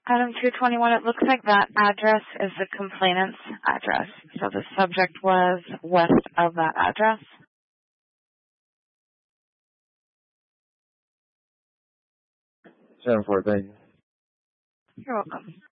Item 221, it looks like that address is the complainant's address. So the subject was west of that address. 10-4, thank you. You're welcome.